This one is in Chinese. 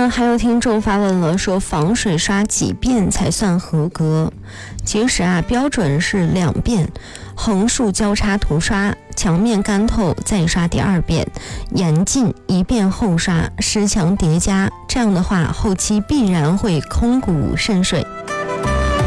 还有听众发问了，说防水刷几遍才算合格？其实标准是2遍，横竖交叉涂刷，墙面干透再刷第2遍，严禁1遍后刷，实墙叠加，这样的话后期必然会空鼓渗水。